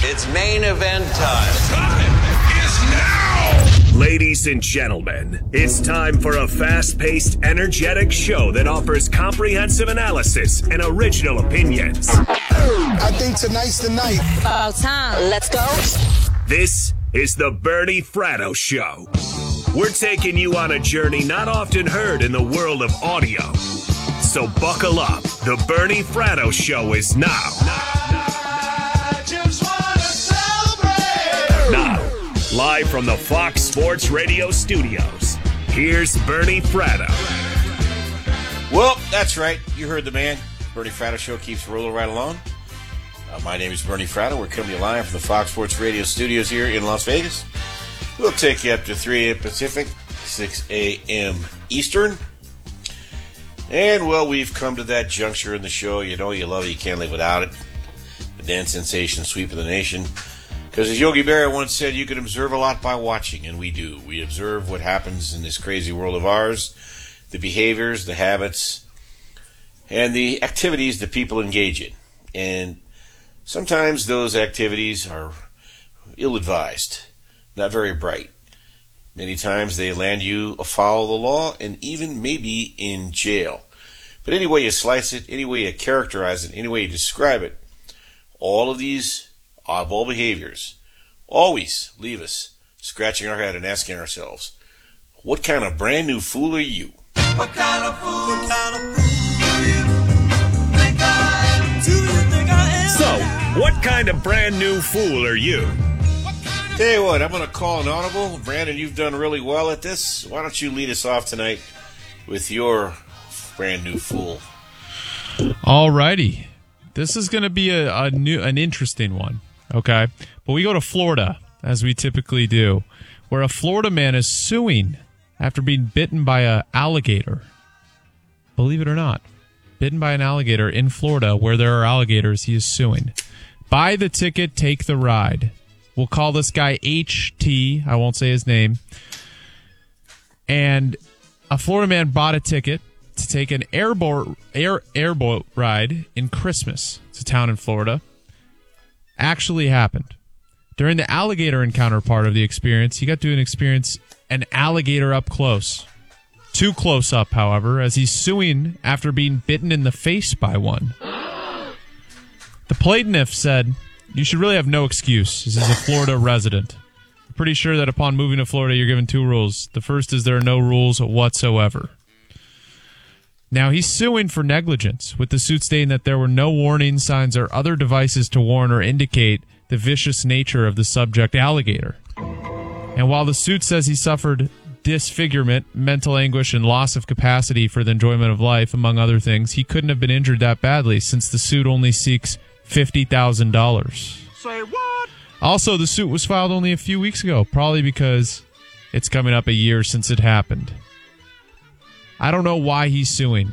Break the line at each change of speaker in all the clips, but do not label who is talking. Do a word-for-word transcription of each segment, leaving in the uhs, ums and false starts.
It's main event time.
Time is now!
Ladies and gentlemen, it's time for a fast-paced, energetic show that offers comprehensive analysis and original opinions.
I think tonight's the night.
About time. Let's go.
This is the Bernie Fratto Show. We're taking you on a journey not often heard in the world of audio. So buckle up. The Bernie Fratto Show is now.
I just wanna celebrate.
Now, live from the Fox Sports Radio studios, here's Bernie Fratto.
Well, that's right. You heard the man. Bernie Fratto Show keeps rolling right along. Uh, my name is Bernie Fratto. We're coming to you live from the Fox Sports Radio studios here in Las Vegas. We'll take you up to three a.m. Pacific, six a.m. Eastern. And, well, we've come to that juncture in the show. You know you love it. You can't live without it. The dance sensation sweep of the nation. Because as Yogi Berra once said, you can observe a lot by watching, and we do. We observe what happens in this crazy world of ours, the behaviors, the habits, and the activities that people engage in. And sometimes those activities are ill-advised, not very bright. Many times they land you afoul of the law and even maybe in jail. But any way you slice it, any way you characterize it, any way you describe it, all of these oddball behaviors always leave us scratching our head and asking ourselves, what kind of brand new fool are you?
What kind of fool, what kind of fool do you think I am? Do you think I am?
So, what kind of brand new fool are you?
Tell you what, I'm going to call an audible. Brandon, you've done really well at this. Why don't you lead us off tonight with your brand new fool?
All righty. This is going to be a, a new, an interesting one, okay? But we go to Florida, as we typically do, where a Florida man is suing after being bitten by an alligator. Believe it or not, bitten by an alligator in Florida, where there are alligators, he is suing. Buy the ticket, take the ride. We'll call this guy H T. I won't say his name. And a Florida man bought a ticket to take an airboat, air, airboat ride in Christmas. It's a town in Florida. Actually happened. During the alligator encounter part of the experience, he got to experience an alligator up close. Too close up, however, as he's suing after being bitten in the face by one. The plaintiff said, you should really have no excuse. This is a Florida resident. I'm pretty sure that upon moving to Florida, you're given two rules. The first is there are no rules whatsoever. Now, he's suing for negligence, with the suit stating that there were no warning signs or other devices to warn or indicate the vicious nature of the subject alligator. And while the suit says he suffered disfigurement, mental anguish, and loss of capacity for the enjoyment of life, among other things, he couldn't have been injured that badly, since the suit only seeks fifty thousand dollars.
Say what?
Also, the suit was filed only a few weeks ago, probably because it's coming up a year since it happened. I don't know why he's suing.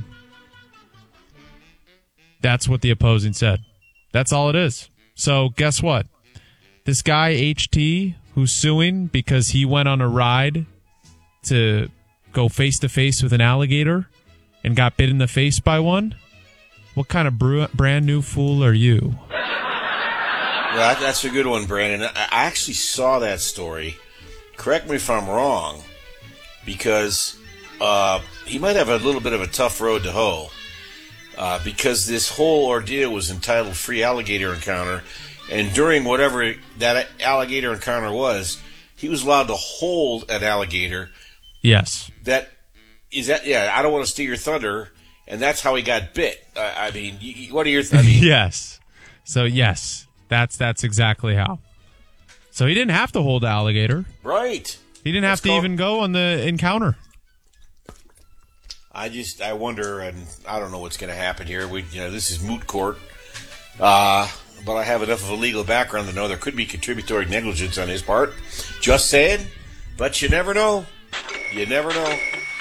That's what the opposing said. That's all it is. So, guess what? This guy, H T, who's suing because he went on a ride to go face-to-face with an alligator and got bit in the face by one, what kind of br- brand new fool are you?
Well, that's a good one, Brandon. I actually saw that story. Correct me if I'm wrong, because uh, he might have a little bit of a tough road to hoe, uh, because this whole ordeal was entitled Free Alligator Encounter, and during whatever that alligator encounter was, he was allowed to hold an alligator.
Yes.
That is that. Yeah, I don't want to steal your thunder. And that's how he got bit. Uh, I mean, you, what are your... Th- I mean,
yes. So, yes, that's that's exactly how. So he didn't have to hold the alligator.
Right.
He didn't
that's
have to
called,
even go on the encounter.
I just, I wonder, and I don't know what's going to happen here. We, you know, this is moot court. Uh, but I have enough of a legal background to know there could be contributory negligence on his part. Just saying. But you never know. You never know.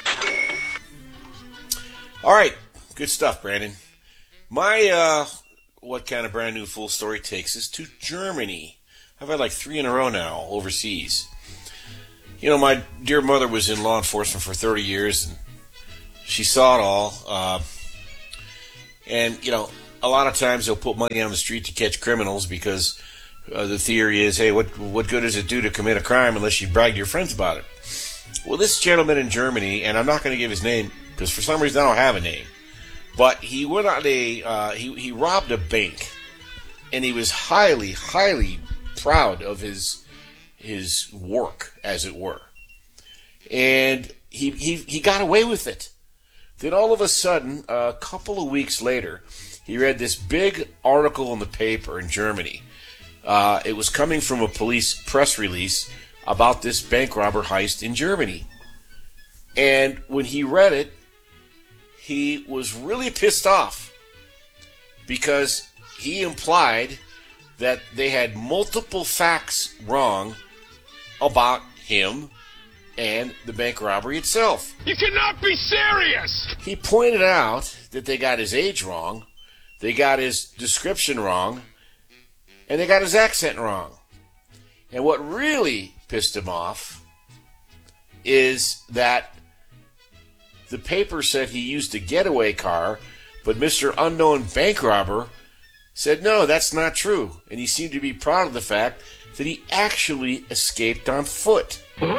All right, good stuff, Brandon. My uh, what kind of brand new fool story takes us to Germany. I've had like three in a row now overseas. You know, my dear mother was in law enforcement for thirty years, and she saw it all. Uh, and, you know, a lot of times they'll put money on the street to catch criminals because uh, the theory is, hey, what what good does it do to commit a crime unless you brag to your friends about it? Well, this gentleman in Germany, and I'm not going to give his name because for some reason I don't have a name, but he went on a uh, he he robbed a bank, and he was highly highly proud of his his work, as it were, and he he he got away with it. Then all of a sudden, a couple of weeks later, he read this big article in the paper in Germany. Uh, it was coming from a police press release about this bank robber heist in Germany. And when he read it, he was really pissed off because he implied that they had multiple facts wrong about him and the bank robbery itself.
You cannot be serious!
He pointed out that they got his age wrong, they got his description wrong, and they got his accent wrong. And what really pissed him off is that the paper said he used a getaway car, but Mister Unknown Bank Robber said, no, that's not true. And he seemed to be proud of the fact that he actually escaped on foot.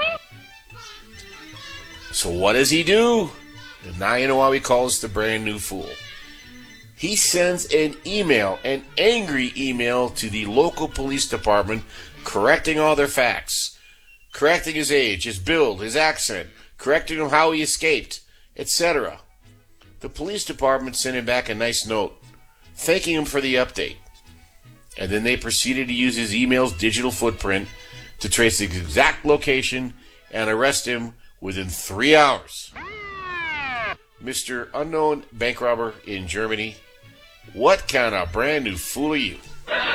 So what does he do? And now you know why we call this the brand new fool. He sends an email, an angry email to the local police department correcting all their facts, correcting his age, his build, his accent, correcting him how he escaped, et cetera. The police department sent him back a nice note, thanking him for the update. And then they proceeded to use his email's digital footprint to trace his exact location and arrest him within three hours. Mister Unknown Bank Robber in Germany, what kind of brand new fool are you?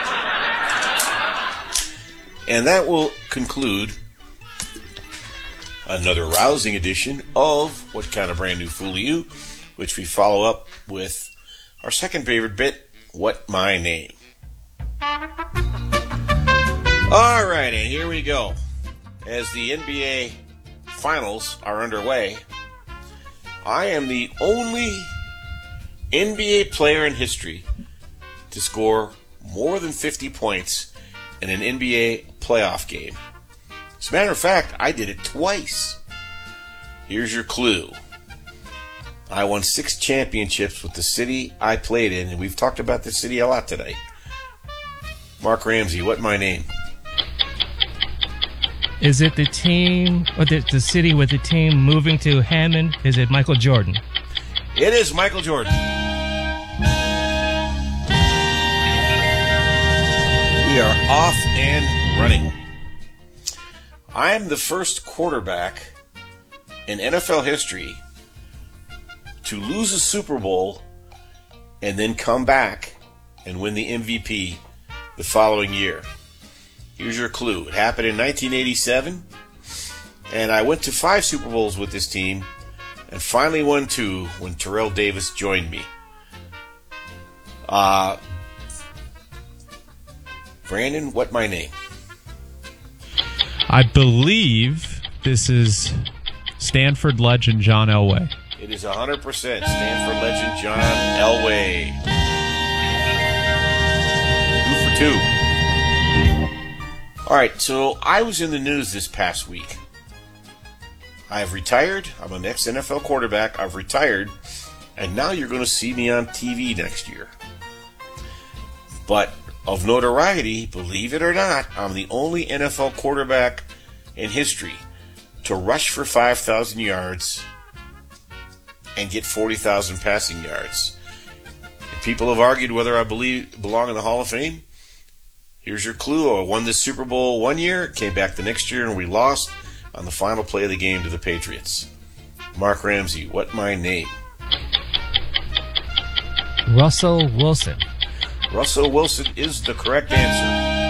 And that will conclude another rousing edition of What Kind of Brand New Fool Are You, which we follow up with our second favorite bit, What My Name. All right, and here we go. As the N B A Finals are underway, I am the only N B A player in history to score more than fifty points in an N B A playoff game. As a matter of fact, I did it twice. Here's your clue. I won six championships with the city I played in, and we've talked about this city a lot today. Mark Ramsey, what my name?
Is it the team, or the, the city with the team moving to Hammond? Is it Michael Jordan?
It is Michael Jordan. We are off and running. I am the first quarterback in N F L history to lose a Super Bowl and then come back and win the M V P the following year. Here's your clue. It happened in nineteen eighty-seven, and I went to five Super Bowls with this team and finally won two when Terrell Davis joined me. Uh, Brandon, what my name?
I believe this is Stanford legend John Elway.
It is one hundred percent Stanford legend John Elway. Two for two. All right, so I was in the news this past week. I've retired. I'm an ex-N F L quarterback. I've retired, and now you're going to see me on T V next year. But of notoriety, believe it or not, I'm the only N F L quarterback in history to rush for five thousand yards and get forty thousand passing yards. And people have argued whether I believe belong in the Hall of Fame. Here's your clue. I won this Super Bowl one year, came back the next year, and we lost on the final play of the game to the Patriots. Mark Ramsey, what my name?
Russell Wilson.
Russell Wilson is the correct answer.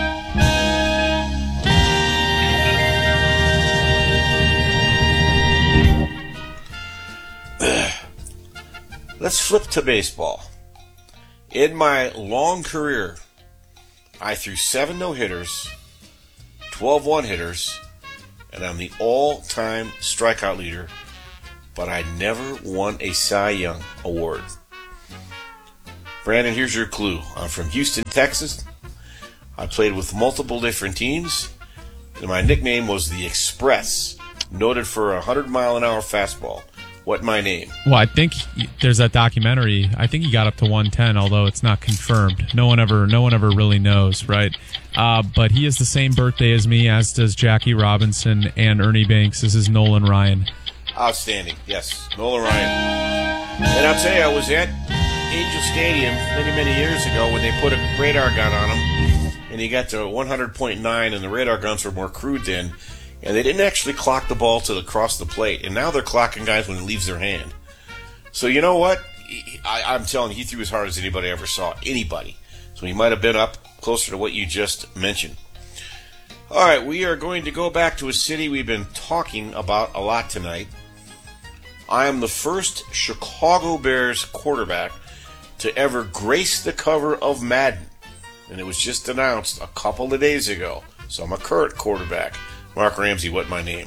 Let's flip to baseball. In my long career, I threw seven no-hitters, twelve one-hitters, and I'm the all-time strikeout leader, but I never won a Cy Young award. Brandon, here's your clue. I'm from Houston, Texas. I played with multiple different teams, and my nickname was the Express, noted for a hundred mile an hour fastball. What my name?
Well, I think he- there's that documentary. I think he got up to one ten, although it's not confirmed. No one ever, no one ever really knows, right? Uh, but he has the same birthday as me, as does Jackie Robinson and Ernie Banks. This is Nolan Ryan.
Outstanding, yes, Nolan Ryan. And I'll tell you, I was at Angel Stadium many, many years ago when they put a radar gun on him, and he got to one hundred point nine, and the radar guns were more crude then. And they didn't actually clock the ball to across the plate. And now they're clocking guys when it leaves their hand. So you know what? I, I'm telling you, he threw as hard as anybody ever saw. Anybody. So he might have been up closer to what you just mentioned. All right, we are going to go back to a city we've been talking about a lot tonight. I am the first Chicago Bears quarterback to ever grace the cover of Madden. And it was just announced a couple of days ago. So I'm a current quarterback. Mark Ramsey, what my name?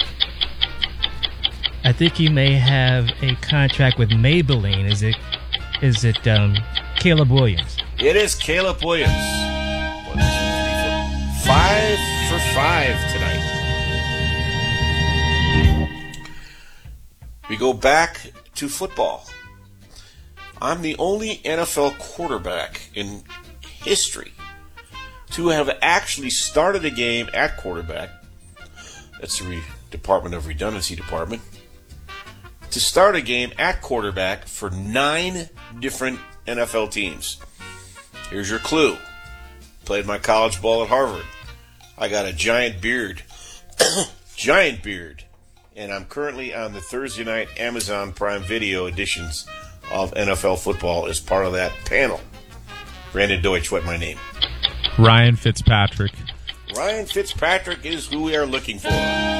I think he may have a contract with Maybelline. Is it? Is it um, Caleb Williams?
It is Caleb Williams. One, two, three, four. Five for five tonight. We go back to football. I'm the only N F L quarterback in history to have actually started a game at quarterback. That's the Re- Department of Redundancy Department. To start a game at quarterback for nine different N F L teams. Here's your clue. Played my college ball at Harvard. I got a giant beard. Giant beard. And I'm currently on the Thursday night Amazon Prime Video editions of N F L football as part of that panel. Brandon Deutsch, what my name?
Ryan Fitzpatrick.
Ryan Fitzpatrick is who we are looking for.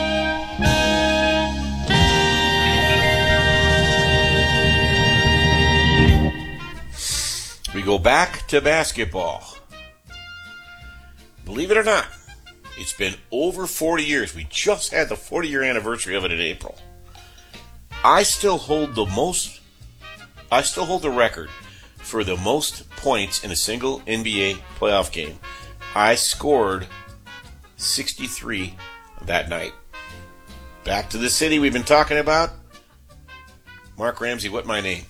We go back to basketball. Believe it or not, it's been over forty years. We just had the forty-year anniversary of it in April. I still hold the most, I still hold the record for the most points in a single N B A playoff game. I scored sixty-three that night. Back to the city we've been talking about. Mark Ramsey, what my name?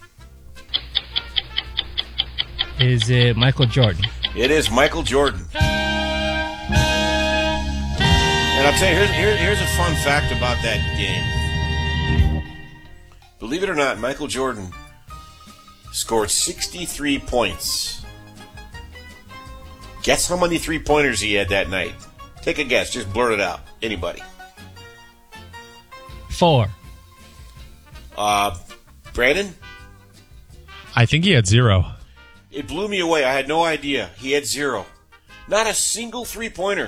Is it Michael Jordan?
It is Michael Jordan. And I'll tell you, here's, here, here's a fun fact about that game. Believe it or not, Michael Jordan scored sixty-three points. Guess how many three-pointers he had that night? Take a guess. Just blurt it out. Anybody.
Four.
Uh, Brandon?
I think he had zero.
It blew me away. I had no idea. He had zero. Not a single three-pointer.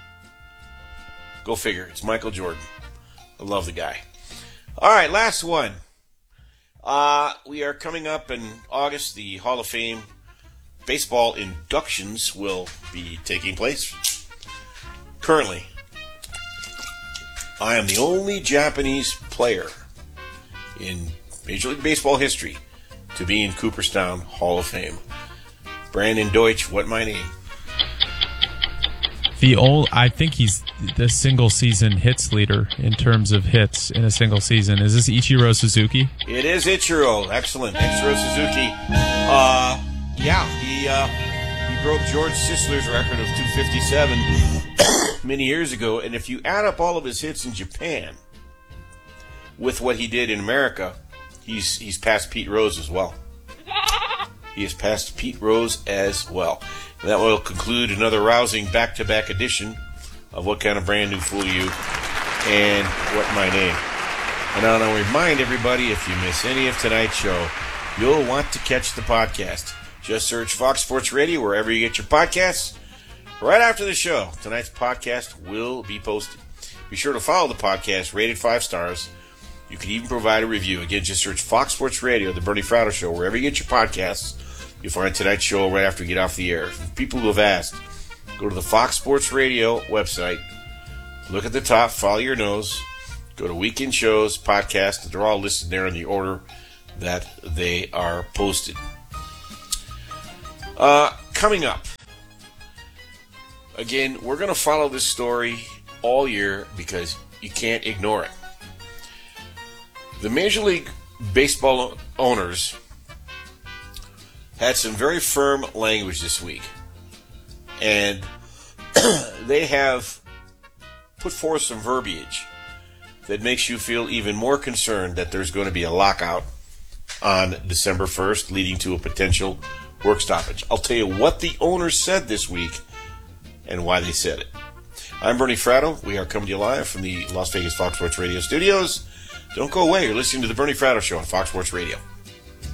Go figure. It's Michael Jordan. I love the guy. All right, last one. Uh, we are coming up in August. The Hall of Fame baseball inductions will be taking place. Currently, I am the only Japanese player in Major League Baseball history to be in Cooperstown Hall of Fame. Brandon Deutsch, what my name?
The old, I think he's the single season hits leader in terms of hits in a single season. Is this Ichiro Suzuki?
It is Ichiro. Excellent. Ichiro Suzuki. Uh, yeah, he uh, he broke George Sisler's record of two fifty-seven many years ago. And if you add up all of his hits in Japan with what he did in America, he's he's past Pete Rose as well. He has passed Pete Rose as well. And that will conclude another rousing back-to-back edition of What Kind of Brand New Fool You and What My Name. And I want to remind everybody, if you miss any of tonight's show, you'll want to catch the podcast. Just search Fox Sports Radio wherever you get your podcasts. Right after the show, tonight's podcast will be posted. Be sure to follow the podcast, rated five stars. You can even provide a review. Again, just search Fox Sports Radio, The Bernie Fratto Show, wherever you get your podcasts. You'll find tonight's show right after we get off the air. People who have asked, go to the Fox Sports Radio website. Look at the top, follow your nose. Go to weekend shows, podcasts. They're all listed there in the order that they are posted. Uh, coming up, Again, we're going to follow this story all year because you can't ignore it. The Major League Baseball owners had some very firm language this week, and they have put forth some verbiage that makes you feel even more concerned that there's going to be a lockout on December first, leading to a potential work stoppage. I'll tell you what the owners said this week and why they said it. I'm Bernie Fratto. We are coming to you live from the Las Vegas Fox Sports Radio studios. Don't go away. You're listening to the Bernie Fratto Show on Fox Sports Radio.